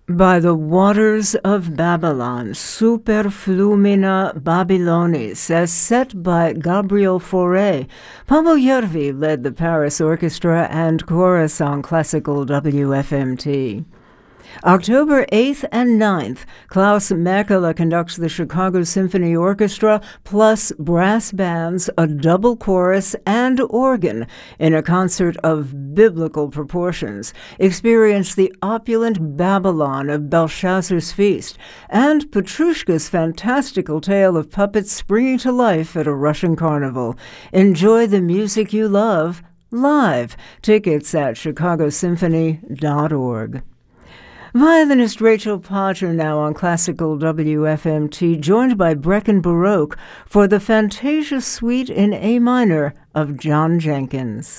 By the waters of Babylon, Super Flumina Babylonis, as set by Gabriel Fauré. Pavel Järvi led the Paris Orchestra and chorus on classical WFMT. October 8th and 9th, Klaus Mäkelä conducts the Chicago Symphony Orchestra plus brass bands, a double chorus, and organ in a concert of biblical proportions. Experience the opulent Babylon of Belshazzar's feast and Petrushka's fantastical tale of puppets springing to life at a Russian carnival. Enjoy the music you love live. Tickets at chicagosymphony.org. Violinist Rachel Potter now on classical WFMT, joined by Breckin Baroque for the Fantasia Suite in A minor of John Jenkins.